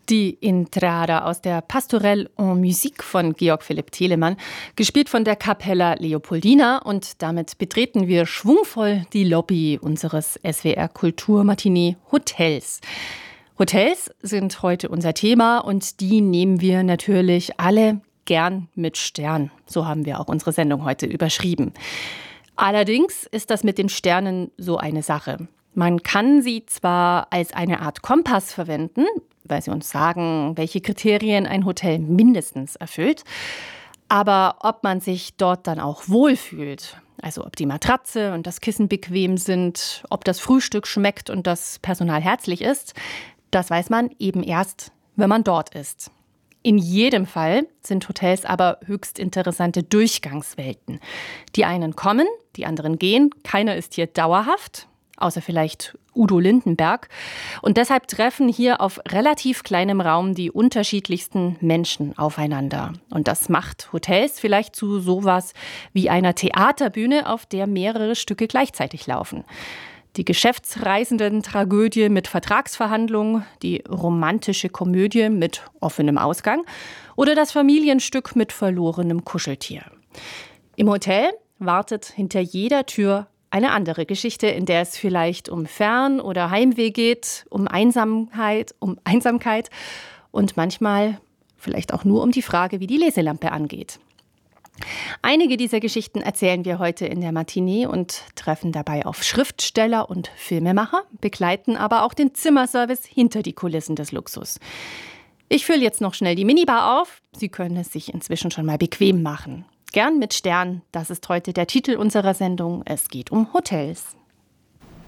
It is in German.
Die Entrada aus der Pastorelle en Musique von Georg Philipp Telemann, gespielt von der Capella Leopoldina. Und damit betreten wir schwungvoll die Lobby unseres SWR Kulturmatinee Hotels. Hotels sind heute unser Thema und die nehmen wir natürlich alle gern mit Stern. So haben wir auch unsere Sendung heute überschrieben. Allerdings ist das mit den Sternen so eine Sache. Man kann sie zwar als eine Art Kompass verwenden, weil sie uns sagen, welche Kriterien ein Hotel mindestens erfüllt, aber ob man sich dort dann auch wohlfühlt, also ob die Matratze und das Kissen bequem sind, ob das Frühstück schmeckt und das Personal herzlich ist, das weiß man eben erst, wenn man dort ist. In jedem Fall sind Hotels aber höchst interessante Durchgangswelten. Die einen kommen, die anderen gehen, keiner ist hier dauerhaft, außer vielleicht Udo Lindenberg. Und deshalb treffen hier auf relativ kleinem Raum die unterschiedlichsten Menschen aufeinander. Und das macht Hotels vielleicht zu sowas wie einer Theaterbühne, auf der mehrere Stücke gleichzeitig laufen. Die Geschäftsreisenden-Tragödie mit Vertragsverhandlungen, die romantische Komödie mit offenem Ausgang oder das Familienstück mit verlorenem Kuscheltier. Im Hotel wartet hinter jeder Tür eine andere Geschichte, in der es vielleicht um Fern- oder Heimweh geht, um Einsamkeit und manchmal vielleicht auch nur um die Frage, wie die Leselampe angeht. Einige dieser Geschichten erzählen wir heute in der Matinee und treffen dabei auf Schriftsteller und Filmemacher, begleiten aber auch den Zimmerservice hinter die Kulissen des Luxus. Ich fülle jetzt noch schnell die Minibar auf. Sie können es sich inzwischen schon mal bequem machen. Gern mit Stern, das ist heute der Titel unserer Sendung. Es geht um Hotels.